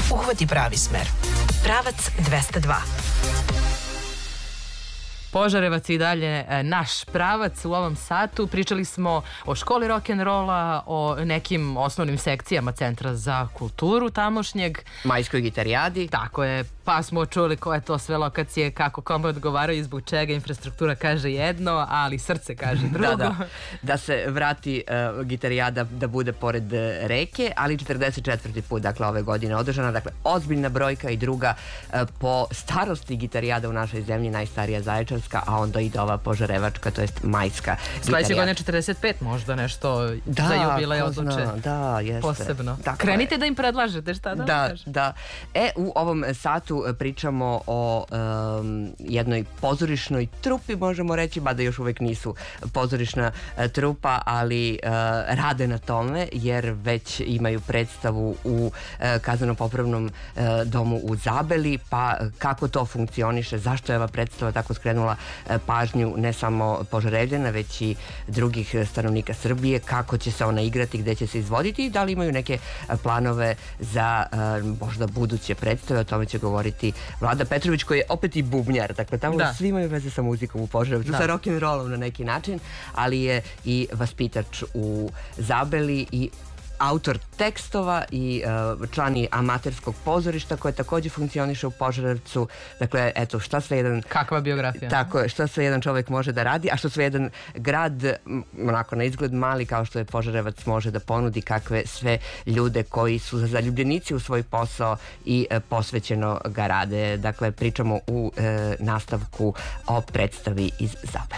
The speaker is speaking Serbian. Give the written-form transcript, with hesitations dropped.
Uhvati pravi smer. Pravac 202. Požarevac i dalje naš pravac u ovom satu. Pričali smo o školi rock'n'rolla, o nekim osnovnim sekcijama Centra za kulturu tamošnjeg. Majskoj gitarijadi. Tako je, pa smo čuli koje to sve lokacije, kako kome odgovaraju i zbog čega infrastruktura kaže jedno, ali srce kaže drugo. Da se vrati gitarijada da bude pored reke, ali 44. put, dakle, ove godine održana. Dakle, ozbiljna brojka i druga po starosti gitarijada u našoj zemlji, najstarija Zaječarska, a onda i ova požarevačka, to jest majska gitarijada. Sledeće godine 45, možda nešto za jubilej odluče. Da, jeste. Posebno. Dakle, krenite da im predlažete, šta da vam kažem. Da. U ovom satu pričamo o jednoj pozorišnoj trupi, možemo reći, mada još uvek nisu pozorišna trupa, ali rade na tome, jer već imaju predstavu u Kazneno-popravnom domu u Zabeli, pa kako to funkcioniše, zašto je ova predstava tako skrenula pažnju ne samo Požarevljana, već i drugih stanovnika Srbije, kako će se ona igrati, gde će se izvoditi i da li imaju neke planove za možda buduće predstave. O tome će govoriti Vlada Petrović, koji je opet i bubnjar, dakle tamo svi imaju veze sa muzikom u Požarevcu, sa rock'n'rollom na neki način, ali je i vaspitač u Zabeli i autor tekstova i član amaterskog pozorišta koje takođe funkcioniše u Požarevcu. Dakle, eto, šta sve jedan... Kakva biografija. Tako je, šta sve jedan čovek može da radi, a što sve jedan grad, onako na izgled mali kao što je Požarevac, može da ponudi, kakve sve ljude koji su zaljubljenici u svoj posao i posvećeno ga rade. Dakle, pričamo u nastavku o predstavi iz Zabele.